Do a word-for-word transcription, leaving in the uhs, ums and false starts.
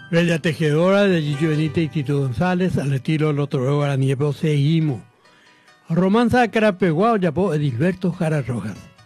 Bella Tejedora de Gillo Benítez y Tito González, al estilo del otro Guaraniepo, seguimos. Romanza Carapeguao, yapó Edilberto Jara Rojas.